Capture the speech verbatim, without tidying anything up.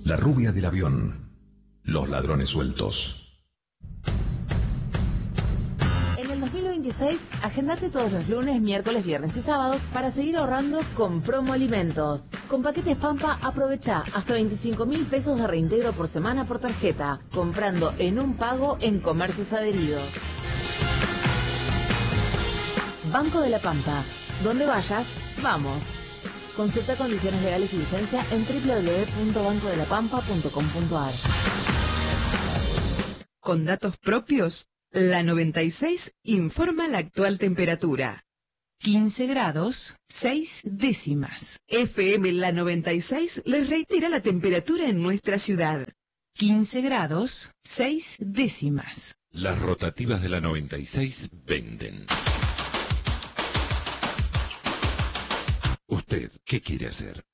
La rubia del avión. Los ladrones sueltos. En el dos mil veintiséis, agendate todos los lunes, miércoles, viernes y sábados para seguir ahorrando con Promo Alimentos. Con paquetes Pampa, aprovecha hasta veinticinco mil pesos de reintegro por semana por tarjeta, comprando en un pago en comercios adheridos. Banco de la Pampa. Donde vayas, vamos. Consulta condiciones legales y vigencia en doble u doble u doble u punto banco de la pampa punto com punto a r. Con datos propios, la noventa y seis informa la actual temperatura. quince grados, seis décimas. F M La noventa y seis les reitera la temperatura en nuestra ciudad. quince grados, seis décimas. Las rotativas de la noventa y seis venden. ¿Usted qué quiere hacer?